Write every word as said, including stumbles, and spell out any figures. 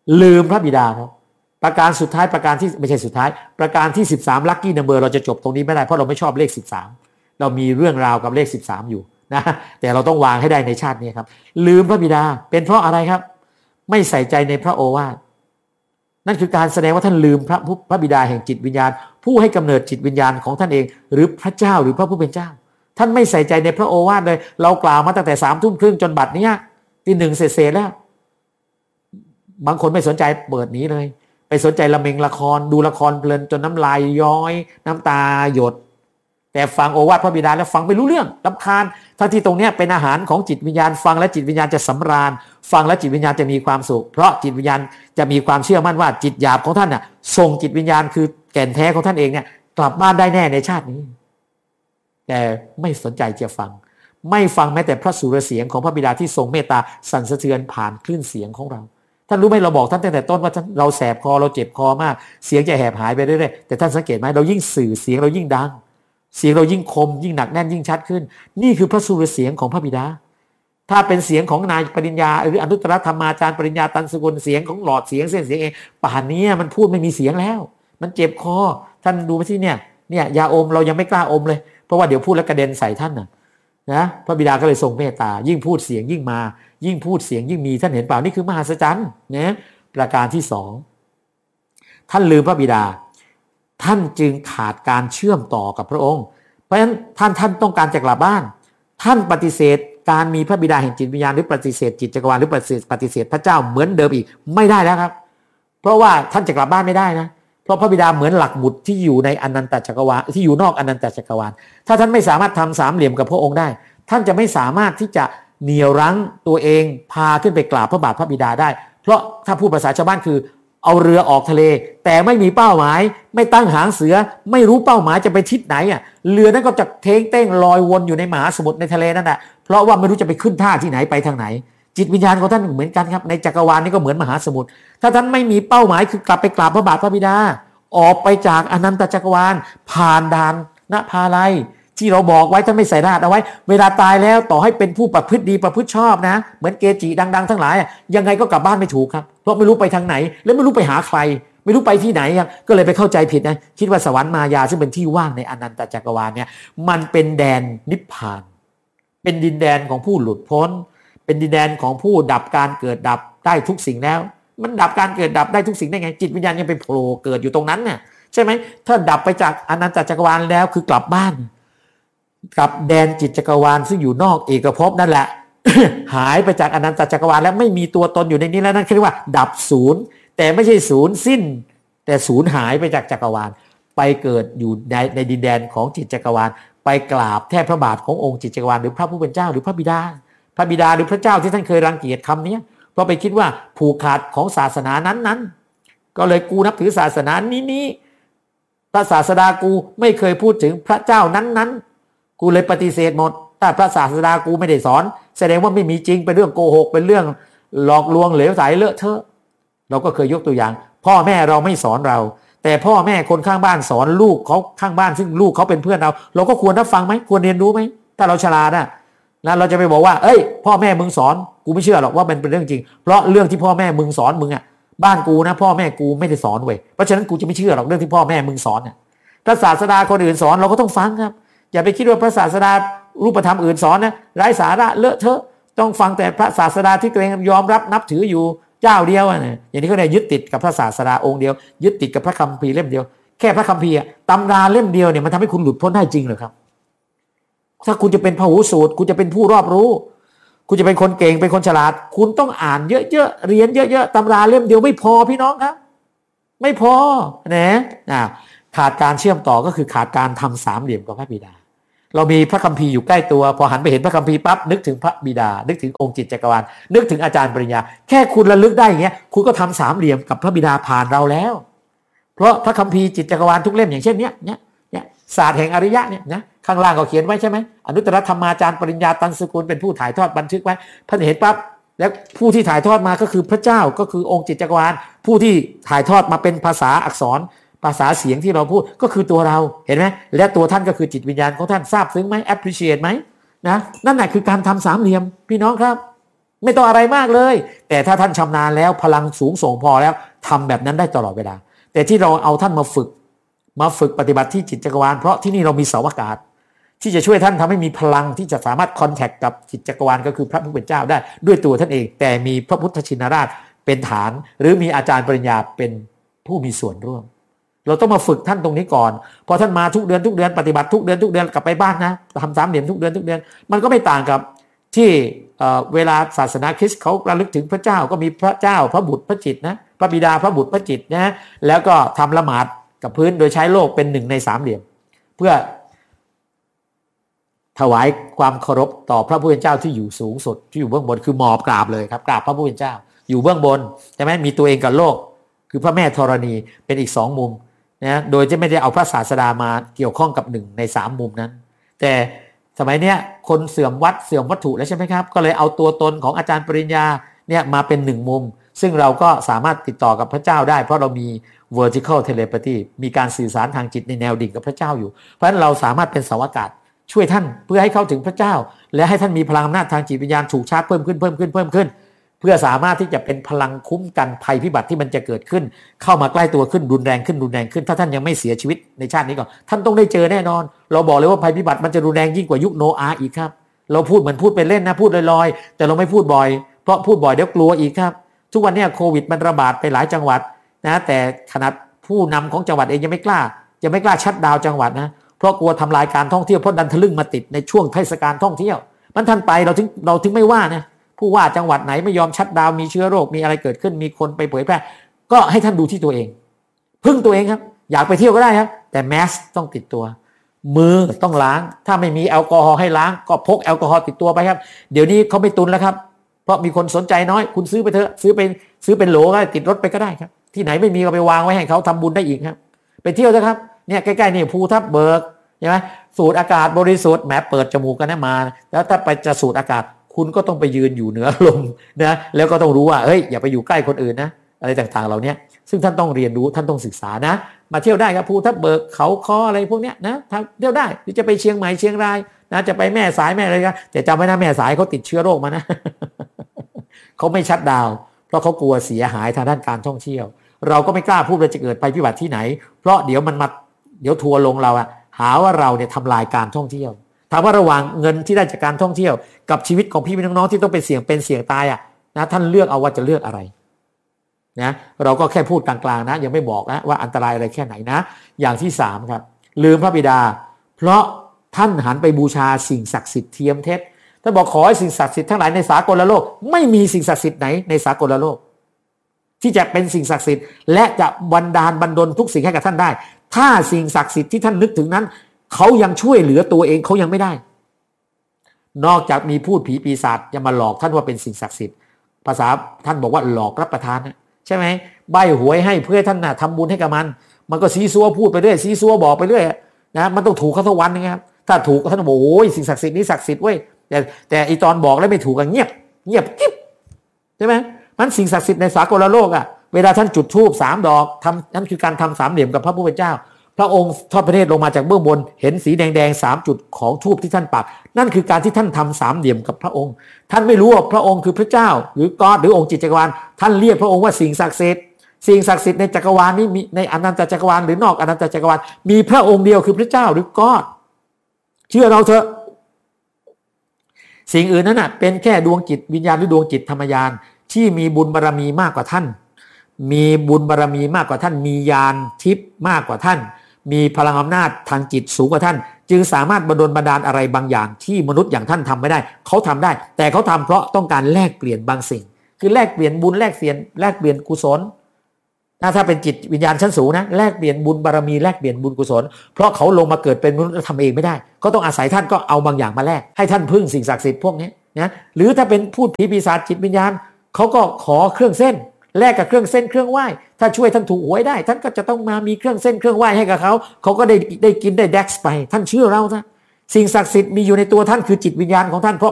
ลืมพระบิดาครับประการสุดท้ายประการที่ไม่ใช่สุดท้ายประการที่สิบสามลัคกี้นัมเบอร์เราจะจบตรงนี้ไม่ได้เพราะเราไม่ชอบเลขสิบสามเรามีเรื่องราวกับเลขสิบสามอยู่นะแต่เราต้องวางให้ได้ในชาตินี้ครับลืมพระบิดาเป็นเพราะอะไรครับไม่ใส่ใจในพระโอวาทนั่นคือการแสดงว่าท่านลืมพระพระบิดาแห่งจิตวิญญาณผู้ให้กำเนิดจิตวิญญาณของท่านเองหรือพระเจ้าหรือพระผู้เป็นเจ้าท่านไม่ใส่ใจในพระโอวาทเลยเรากล่าวมาตั้งแต่สามทุ่มครึ่งจนบัดนี้ตีหนึ่งเสร็จแล้วบางคนไม่สนใจเปิดนี้เลยไปสนใจละเมงละครดูละครเพลินจนน้ำลายย้อยน้ำตาหยดแต่ฟังโอวาทพระบิดาแล้วฟังไม่รู้เรื่องรำคาญทั้งที่ตรงนี้เป็นอาหารของจิตวิญญาณฟังและจิตวิญญาณจะสำราญฟังและจิตวิญญาณจะมีความสุขเพราะจิตวิญญาณจะมีความเชื่อมั่นว่าจิตหยาบของท่านน่ะส่งจิตวิญญาณคือแก่นแท้ของท่านเองเนี่ยกลับบ้านได้แน่ในชาตินี้แต่ไม่สนใจจะฟังไม่ฟังแม้แต่พระสุรเสียงของพระบิดาที่ทรงเมตตาสั่นสะเทือนผ่านคลื่นเสียงของเราท่านรู้ไหมเราบอกท่านตั้งแต่ต้นว่าเราแสบคอเราเจ็บคอมากเสียงจะแหบหายไปเรื่อยๆแต่ท่านสังเกตไหมเรายิ่งสื่อเสียงเรายิ่งดังเสียงเรายิ่งคมยิ่งหนักแน่นยิ่งชัดขึ้นนี่คือพระสุรเสียงของพระบิดาถ้าเป็นเสียงของนายปริญญาหรืออนุตตรธรรมาจารย์ปริญญาตันสกุลเสียงของหลอดเสียงเส้นเสียงเองป่านนี้มันพูดไม่มีเสียงแล้วมันเจ็บคอท่านดูไปที่เนี่ยเนี่ยยาอมเรายังไม่กล้าอมเลยเพราะว่าเดี๋ยวพูดแล้วกระเด็นใส่ท่านน่ะนะพระบิดาก็เลยทรงเมตตายิ่งพูดเสียงยิ่งมายิ่งพูดเสียงยิ่งมีท่านเห็นเปล่านี่คือมหัศจรรย์นะประการที่สองท่านลืมพระบิดาท่านจึงขาดการเชื่อมต่อกับพระองค์เพราะฉะนั้นท่านท่านต้องการจะกลับบ้านท่านปฏิเสธการมีพระบิดาแห่งจิตวิญญาณหรือปฏิเสธจิตจักรวาลหรือปฏิเสธปฏิเสธพระเจ้าเหมือนเดิมอีกไม่ได้แล้วครับเพราะว่าท่านจะกลับบ้านไม่ได้นะเพราะพระบิดาเหมือนหลักบุตรที่อยู่ในอนันตจักรวาลที่อยู่นอกอนันตจักรวาลถ้าท่านไม่สามารถทำสามเหลี่ยมกับพระองค์ได้ท่านจะไม่สามารถที่จะเหนี่ยวรั้งตัวเองพาขึ้นไปกราบพระบาทพระบิดาได้เพราะถ้าพูดภาษาชาวบ้านคือเอาเรือออกทะเลแต่ไม่มีเป้าหมายไม่ตั้งหางเสือไม่รู้เป้าหมายจะไปทิศไหนอ่ะเรือนั้นก็จะเท้งเต้งลอยวนอยู่ในมหาสมุทรในทะเลนั่นแหละเพราะว่าไม่รู้จะไปขึ้นท่าที่ไหนไปทางไหนจิตวิญญาณของท่านเหมือนกันครับในจักรวาลนี้ก็เหมือนมหาสมุทรถ้าท่านไม่มีเป้าหมายคือกลับไปกราบพระบาทพระบิดาออกไปจากอนันตจักรวาลผ่านด่านณภาลัยที่เราบอกไว้ท่านไม่ใส่รหัสเอาไว้เวลาตายแล้วต่อให้เป็นผู้ประพฤติดีประพฤติชอบนะเหมือนเกจิดังๆทั้งหลายยังไงก็กลับบ้านไม่ถูกครับเพราะไม่รู้ไปทางไหนและไม่รู้ไปหาใครไม่รู้ไปที่ไหนครับก็เลยไปเข้าใจผิดนะคิดว่าสวรรค์มายาซึ่งเป็นที่ว่างในอนันตจักรวาลเนี่ยมันเป็นแดนนิพพานเป็นดินแดนของผู้หลุดพ้นเป็นดินแดนของผู้ดับการเกิดดับได้ทุกสิ่งแล้วมันดับการเกิดดับได้ทุกสิ่งได้ไงจิตวิญญาณยังเป็นโผล่เกิดอยู่ตรงนั้นเนี่ยใช่ไหมถ้าดับไปจากอนันตจักรวาลแล้วคือกลับบ้านกับแดนจิตจักรวาลซึ่งอยู่นอกเอกภพนั่นแหละ หายไปจากอนันตจักรวาลแล้วไม่มีตัวตนอยู่ในนี้แล้วนั่นเรียกว่าดับศูนย์แต่ไม่ใช่ศูนย์สิ้นแต่ศูนย์หายไปจากจักรวาลไปเกิดอยู่ในในดินแดนของจิตจักรวาลไปกราบแทบพระบาทขององค์จิตจักรวาลหรือพระผู้เป็นเจ้าหรือพระบิดาพระบิดาหรือพระเจ้าที่ท่านเคยรังเกียจคำนี้เพราะไปคิดว่าผูกขาดของศาสนานั้นๆก็เลยกูนับถือศาสนานี้นี้พระศาสดากูไม่เคยพูดถึงพระเจ้านั้นๆกูเลยปฏิเสธหมดถ้าพระศาสดากูไม่ได้สอนแสดงว่าไม่มีจริงเป็นเรื่องโกหกเป็นเรื่องหลอกลวงเหลวไหลเลอะเทอะเราก็เคยยกตัวอย่างพ่อแม่เราไม่สอนเราแต่พ่อแม่คนข้างบ้านสอนลูกเขาข้างบ้านซึ่งลูกเขาเป็นเพื่อนเราเราก็ควรรับฟังไหมควรเรียนรู้ไหมถ้าเราฉลาดนะนะเราจะไปบอกว่าเอ้ยพ่อแม่มึงสอนกูไม่เชื่อหรอกว่ามันเป็นเรื่องจริงเพราะเรื่องที่พ่อแม่มึงสอนมึงอ่ะบ้านกูนะพ่อแม่กูไม่ได้สอนเว้ยเพราะฉะนั้นกูจะไม่เชื่อหรอกเรื่องที่พ่อแม่มึงสอนเนี่ยพระศาสดาคนอื่นสอนเราก็ต้องฟังครับอย่าไปคิดว่าพระศาสดารูปธรรมอื่นสอนนะไร้สาระเลอะเทอะต้องฟังแต่พระศาสดาที่ตัวเองยอมรับนับถืออยู่เจ้าเดียวอ่ะนะอย่างนี้ก็ได้ยึดติดกับพระศาสดาองค์เดียวยึดติดกับพระคัมภีร์เล่มเดียวแค่พระคัมภีร์ตำราเล่มเดียวเนี่ยมันทำให้คุณหลุดพ้นได้จริงเหรอครับถ้าคุณจะเป็นพหูสูตรคุณจะเป็นผู้รอบรู้คุณจะเป็นคนเก่งเป็นคนฉลาดคุณต้องอ่านเยอะๆเรียนเยอะๆตำราเล่มเดียวไม่พอพี่น้องครับไม่พอนะอ่าขาดการเชื่อมต่อก็คือขาดการทำสามเหลี่ยมกับพระบิดาเรามีพระคัมภีร์อยู่ใกล้ตัวพอหันไปเห็นพระคัมภีร์ปั๊บนึกถึงพระบิดานึกถึงองค์จิตจักรวาลนึกถึงอาจารย์ปริญญาแค่คุณระลึกได้อย่างเงี้ยคุณก็ทำสามเหลี่ยมกับพระบิดาผ่านเราแล้วเพราะพระคัมภีร์จิตจักรวาลทุกเล่มอย่างเช่นเนี้ยเนี้ยเนี้ยศาสตร์แห่งอริยะเนี่ยนะข้างล่างเขาเขียนไว้ใช่ไหมอนุตตรธรรมาจารย์ปริญญาตันสกุลเป็นผู้ถ่ายทอดบันทึกไว้ท่านเห็นปั๊บแล้วผู้ที่ถ่ายทอดมาก็คือพระเจ้าก็คือองค์จิตจักรวาลผู้ที่ถ่ายทอดมาเป็นภาษาอักษรภาษาเสียงที่เราพูดก็คือตัวเราเห็นไหมและตัวท่านก็คือจิตวิญญาณของท่านทราบซึ้งไหม appreciate ไหมนะนั่นแหละคือการทำสามเหลี่ยมพี่น้องครับไม่ต้องอะไรมากเลยแต่ถ้าท่านชำนาญแล้วพลังสูงส่งพอแล้วทำแบบนั้นได้ตลอดเวลาแต่ที่เราเอาท่านมาฝึกมาฝึกปฏิบัติที่จิตจักรวาลเพราะที่นี่เรามีเสาอากาศที่จะช่วยท่านทำให้มีพลังที่จะสามารถคอนแทคกับจิตจักรวาลก็คือพระผู้เป็นเจ้าได้ด้วยตัวท่านเองแต่มีพระพุทธชินราชเป็นฐานหรือมีอาจารย์ปริญญาเป็นผู้มีส่วนร่วมเราต้องมาฝึกท่านตรงนี้ก่อนพอท่านมาทุกเดือนทุกเดือนปฏิบัติทุกเดือนทุกเดือนกลับไปบ้านนะทำสามเหลี่ยมทุกเดือนทุกเดือนมันก็ไม่ต่างกับที่เวลาศาสนาคริสต์เขาระลึกถึงพระเจ้าก็มีพระเจ้าพระบุตรพระจิตนะพระบิดาพระบุตรพระจิตนะแล้วก็ทำละหมาดกับพื้นโดยใช้โลกเป็นหนึ่งในสามเหลี่ยมเพื่อถวายความเคารพต่อพระผู้เป็นเจ้าที่อยู่สูงสุดที่อยู่เบื้องบนคือหมอบกราบเลยครับกราบพระผู้เป็นเจ้าอยู่เบื้องบนใช่ไหมมีตัวเองกับโลกคือพระแม่ธรณีเป็นอีกสองมุมนะโดยจะไม่ได้เอาพระศาสดามาเกี่ยวข้องกับหนึ่งในสามมุมนั้นแต่สมัยเนี้ยคนเสื่อมวัดเสื่อมวัตถุแล้วใช่ไหมครับก็เลยเอาตัวตนของอาจารย์ปริญญาเนี่ยมาเป็นหนึ่งมุมซึ่งเราก็สามารถติดต่อกับพระเจ้าได้เพราะเรามี vertical telepathy มีการสื่อสารทางจิตในแนวดิ่งกับพระเจ้าอยู่เพราะฉะนั้นเราสามารถเป็นเสาอากาศช่วยท่านเพื่อให้เข้าถึงพระเจ้าและให้ท่านมีพลังอำนาจทางจิตวิญญาณถูกชาร์จเพิ่มขึ้นเพิ่มขึ้นเพิ่มขึ้นเพื่อสามารถที่จะเป็นพลังคุ้มกันภัยพิบัติที่มันจะเกิดขึ้นเข้ามาใกล้ตัวขึ้นรุนแรงขึ้นรุนแรงขึ้นถ้าท่านยังไม่เสียชีวิตในชาตินี้ก่อนท่านต้องได้เจอแน่นอนเราบอกเลยว่าภัยพิบัติมันจะรุนแรงยิ่งกว่ายุคโนอาห์อีกครับเราพูดเหมือนพูดไปเล่นนะพูดลอยๆแต่เราไม่พูดบ่อยเพราะพูดบ่อยเดี๋ยวกลัวอีกครับทุกวันนี้โควิดมันระบาดไปหลายจังหวัดนะแต่ขนาดผู้นำของจังหวัดเองยังไม่กล้ายังไม่กล้าชัตดาวน์จังหวัดนะเพราะกลัวทำลายการท่องเที่ยวเพราะดันทะลึ่งมาติดในช่วงเทศกาลท่องเที่ยวมันท่านไปเราถึงเราถึงไม่ว่านะผู้ว่าจังหวัดไหนไม่ยอมชัตดาวน์มีเชื้อโรคมีอะไรเกิดขึ้นมีคนไปเผยแพร่ก็ให้ท่านดูที่ตัวเองพึ่งตัวเองครับอยากไปเที่ยวก็ได้ครับแต่แมสต้องติดตัวมือต้องล้างถ้าไม่มีแอลกอฮอล์ให้ล้างก็พกแอลกอฮอล์ติดตัวไปครับเดี๋ยวนี้เขาไม่ตุนแล้วครับเพราะมีคนสนใจน้อยคุณซื้อไปเถอะซื้อเป็นซื้อเป็นโหลก็ติดรถไปก็ได้ครับที่ไหนไม่มีก็ไปวางไว้ให้เขาทำบุญได้อีกครับไปเที่ยวเถอะครับเนี่ยใกล้ๆนี่ภูทับเบิกใช่ไหมสูดอากาศบริสุทธิ์แหมเปิดจมูกกันนะมาแล้วถ้าไปจะสูดอากาศคุณก็ต้องไปยืนอยู่เหนือลมนะแล้วก็ต้องรู้ว่าเฮ้ยอย่าไปอยู่ใกล้คนอื่นนะอะไรต่างๆเหล่านี้ซึ่งท่านต้องเรียนรู้ท่านต้องศึกษานะมาเที่ยวได้ครับภูทับเบิกเขาค้ออะไรพวกเนี้ยนะเที่ยวได้หรือจะไปเชียงใหม่เชียงรายนะจะไปแม่สายแม่อะไรกันแต่จำไว้นะแม่สายเขาติดเชื้อโรคมานะ เขาไม่ชัตดาวน์เพราะเขากลัวเสียหายทางด้านการท่องเที่ยวเราก็ไม่กล้าพูดว่าจะเกิดภัยพิบัติที่ไหนเพราะเดี๋ยวมันมาเดี๋ยวทัวร์ลงเราอะหาว่าเราเนี่ยทำลายการท่องเที่ยวถามว่าระหว่างเงินที่ได้จากการท่องเที่ยวกับชีวิตของพี่น้องๆที่ต้องเป็นเสี่ยงเป็นเสี่ยงตายอะนะท่านเลือกเอาว่าจะเลือกอะไรนะเราก็แค่พูดกลางๆนะยังไม่บอกนะว่าอันตรายอะไรแค่ไหนนะอย่างที่สามครับลืมพระบิดาเพราะท่านหันไปบูชาสิ่งศักดิ์สิทธิ์เทียมเท็จท่านบอกขอให้สิ่งศักดิ์สิทธิ์ทั้งหลายในสากลโลกไม่มีสิ่งศักดิ์สิทธิ์ไหนในสากลโลกที่จะเป็นสิ่งศักดิ์สิทธิ์และจะบันดาลบันดลทุกสิ่งให้กับท่านได้ถ้าสิ่งศักดิ์สิทธิ์ที่ท่านนึกถึงนั้นเขายังช่วยเหลือตัวเองเขายังไม่ได้นอกจากมีพูดผีปีศาจจะมาหลอกท่านว่าเป็นสิ่งศักดิ์สิทธิ์ภาษาท่านบอกว่าหลอกรับประทานนะใช่ไหมใบหวยให้เพื่อท่านน่ะทำบุญให้กับมันมันก็ซีซัวพูดไปเรื่อยซีซัวบอกไปเรื่อยนะมันต้องถูกเขาทุกวันนะครับถ้าถูกท่านบอกโอ้ยสิ่งศักดิ์สิทธิ์นี้ศักดิ์สิทธิ์เว้ยแต่แต่อีตอนบอกแล้วไม่ถูกกันเงียบเงียบกิ๊บใช่ไหมมันสิ่งศักดิ์สิทธิ์ในสากลโลกอ่ะเวลาท่านจุดธูปสามดอกทำนั่นคือการทำสามเหลี่ยมกับพระผู้เป็นเจ้าพระองค์ทอดพระเนตรลงมาจากเบื้องบนเห็นสีแดงๆสามจุดของธูปที่ท่านปักนั่นคือการที่ท่านทำสามเหลี่ยมกับพระองค์ท่านไม่รู้ว่าพระองค์คือพระเจ้าหรือก็อดหรือองค์จิตจักรวาลท่านเรียกพระองค์ว่าสิ่งศักดิ์สิทธิ์สิ่งศักดิ์สิทธิ์ในจักรวาลนี้มีในอนันตจักรวาลหรือนอกอนันตจักรวาลมีพระองค์เดียวคือพระเจ้าหรือก็อดเชื่อเราเถอะสิ่งอื่นนั้นน่ะเป็นแค่ดวงจิตวิญญาณหรือดวงจิตธรรมญาณที่มีบุญบารมีมากกว่าท่านมีบุญบารมีมากกว่าท่านมีญาณทิพย์มากกว่าท่านมีพลังอำนาจทางจิตสูงกว่าท่านจึงสามารถบันดลบันดาลอะไรบางอย่างที่มนุษย์อย่างท่านทำไม่ได้เขาทำได้แต่เขาทำเพราะต้องการแลกเปลี่ยนบางสิ่งคือแลกเปลี่ยนบุญแลกเปลี่ยนแลกเปลี่ยนกุศลถ้าเป็นจิตวิญญาณชั้นสูงนะแลกเปลี่ยนบุญบารมีแลกเปลี่ยนบุญกุศลเพราะเขาลงมาเกิดเป็นมนุษย์ทำเองไม่ได้ก็ต้องอาศัยท่านก็เอาบางอย่างมาแลกให้ท่านพึ่งสิ่งศักดิ์สิทธิ์พวกนี้นะหรือถ้าเป็นพูดผีปีศาจจิตวิญญาณเขาก็ขอเครื่องเส้นแลกกับเครื่องเส้นเครื่องไหว้ถ้าช่วยท่านถูกหวยได้ท่านก็จะต้องมามีเครื่องเส้นเครื่องไหว้ให้กับเขาเขาก็ได้ได้กินได้แดกซ์ไปท่านเชื่อเราซะสิ่งศักดิ์สิทธิ์มีอยู่ในตัวท่านคือจิตวิญญาณของท่านเพราะ